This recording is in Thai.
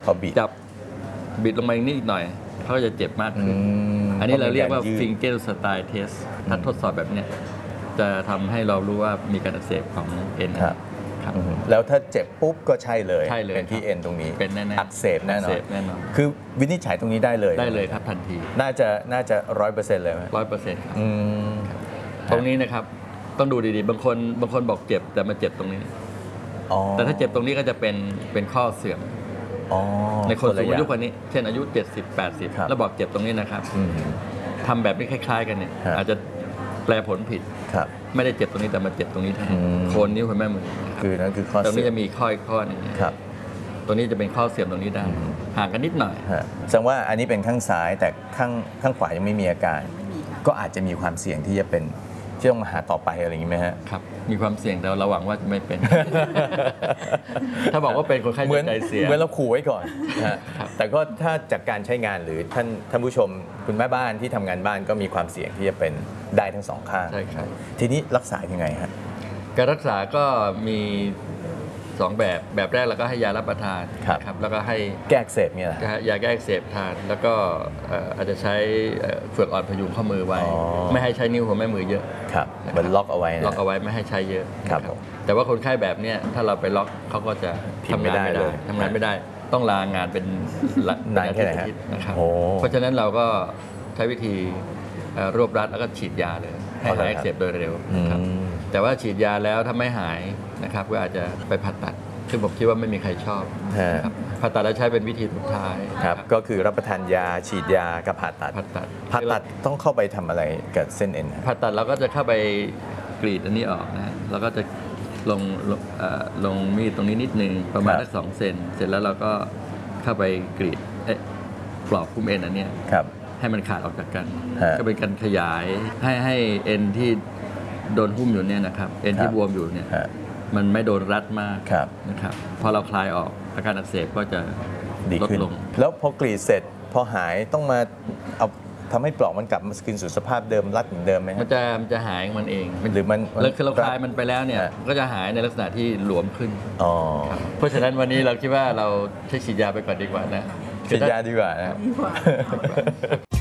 เขาบิดจับบิดลงมาอีกนิดหน่อยเขาจะเจ็บมากขึ้นอันนี้เราเรียกว่า finger style test ถ้าทดสอบแบบนี้จะทำให้เรารู้ว่ามีการอักเสบของเอ็นครับแล้วถ้าเจ็บปุ๊บก็ใช่เลยเป็นที่เอ็นตรงนี้เป็นแน่ๆอักเสบแน่นอนคือวินิจฉัยตรงนี้ได้เลยครับทันทีน่าจะ100%เลยไหม 100%ครับตรงนี้นะครับต้องดูดีๆบางคนบอกเจ็บแต่มาเจ็บตรงนี้แต่ถ้าเจ็บตรงนี้ก็จะเป็นข้อเสื่อมในคนสูงอายุกว่านี้เช่นอายุ 70-80 แล้วบอกเจ็บตรงนี้นะครับทำแบบนี้คล้ายๆกันเนี่ยอาจจะแปลผลผิดไม่ได้เจ็บตรงนี้แต่มาเจ็บตรงนี้แทนโคนนิ้วคุณแม่มือคือนั่นคือข้อตรงนี้จะมีข้อนึงตรงนี้จะเป็นข้อเสื่อมตรงนี้ได้ห่างกันนิดหน่อยแสดงว่าอันนี้เป็นข้างซ้ายแต่ข้างขวายังไม่มีอาการก็อาจจะมีความเสี่ยงที่จะเป็นที่ต้องมาหาต่อไปอะไรอย่างนี้ไหมฮะครับมีความเสี่ยงแต่เราหวังว่าจะไม่เป็น ถ้าบอกว่าเป็นคนไข้ใจเสียเหมือนเราขู่ไว้ก่อนแต่ก็ถ้าจากการใช้งานหรือท่านผู้ชมคุณแม่บ้านที่ทำงานบ้านก็มีความเสี่ยงที่จะเป็นได้ทั้งสองข้างใช่ครับทีนี้รักษายังไงฮะการรักษาก็มี2แบบแรกเราก็ให้ยารับประทานครับแล้วก็ให้แก้อักเสบเนี่ยยาแก้อักเสบทานแล้วก็อาจจะใช้เฟือกอ่อนพยุงข้อมือไว้ไม่ให้ใช้นิ้วหัวแม่มือเยอะครับมันล็อกเอาไว้ไม่ให้ใช้เยอะครับแต่ว่าคนไข้แบบนี้ถ้าเราไปล็อกเขาก็จะทำงานไม่ได้ต้องลางานเป็นนานแค่ไหนนะครับเพราะฉะนั้นเราก็ใช้วิธีรวบรัดแล้วก็ฉีดยาเลยให้หายอักเสบโดยเร็วครับแต่ว่าฉีดยาแล้วถ้าไม่หายนะครับก็อาจจะไปผ่าตัดซึ่งผมคิดว่าไม่มีใครชอบผ่าตัดแล้วใช้เป็นวิธีสุดท้ายครับก็คือรับประทานยาฉีดยากับผ่าตัดต้องเข้าไปทำอะไรกับเส้นเอ็นผ่าตัดเราก็จะเข้าไปกรีดอันนี้ออกนะแล้วก็จะลงมีดตรงนี้นิดนึงประมาณสัก2 เซนเสร็จแล้วเราก็เข้าไปกรีดปลอกคุ้มเอ็นอันนี้ให้มันขาดออกจากกันก็เป็นการขยายให้เอ็นที่โดนหุ้มอยู่เนี่ยนะครับเอ็นที่บวมอยู่เนี่ยมันไม่โดนรัดมากนะครับพอเราคลายออกอาการอักเสบก็จะลดลงแล้วพอกรีดเสร็จพอหายต้องมาเอาทำให้ปลอกมันกลับมาคืนสู่สภาพเดิมรัดเหมือนเดิมไหมมันจะหายมันเองหรือมันคือเราคลายมันไปแล้วเนี่ยก็จะหายในลักษณะที่หลวมขึ้นเพราะฉะนั้นวันนี้เราคิดว่าเราใช้ฉีดยาไปก่อนดีกว่านะฉีดยาดีกว่านะ